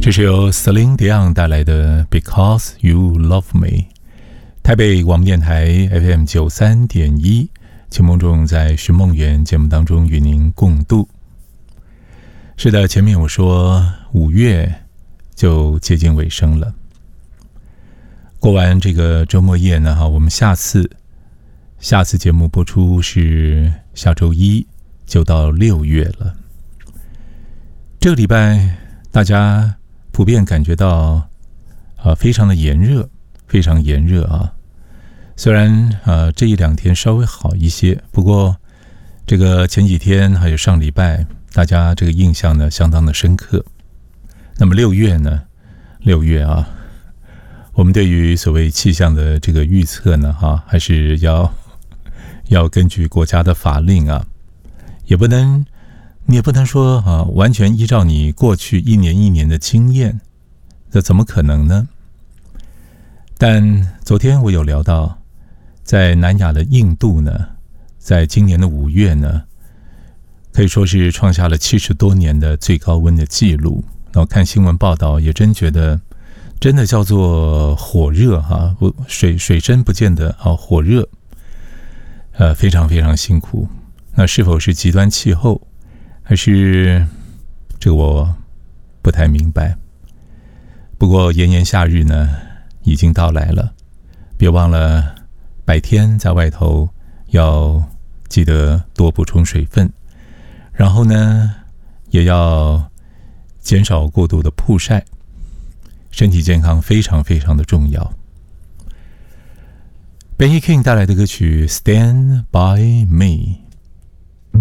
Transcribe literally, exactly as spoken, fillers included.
这是由 Celine Dion 带来的 Because You Love Me。 台北广播电台 F M 九十三点一，秦梦中在寻梦园节目当中与您共度。是的，前面我说五月就接近尾声了，过完这个周末夜呢，我们下次下次节目播出是下周一，就到六月了。这个礼拜大家普遍感觉到呃非常的炎热，非常炎热啊。虽然呃这一两天稍微好一些，不过这个前几天还有上礼拜，大家这个印象呢相当的深刻。那么六月呢，六月啊，我们对于所谓气象的这个预测呢，哈、啊，还是要要根据国家的法令啊，也不能。你也不能说啊，完全依照你过去一年一年的经验，这怎么可能呢？但昨天我有聊到，在南亚的印度呢，在今年的五月呢，可以说是创下了七十多年的最高温的记录。然后看新闻报道，也真觉得真的叫做火热哈、啊，水水深不见得啊，火热，呃，非常非常辛苦。那是否是极端气候？还是这个我不太明白。不过炎炎夏日呢已经到来了，别忘了白天在外头要记得多补充水分，然后呢也要减少过度的曝晒，身体健康非常非常的重要。Benny King 带来的歌曲 Stand By Me。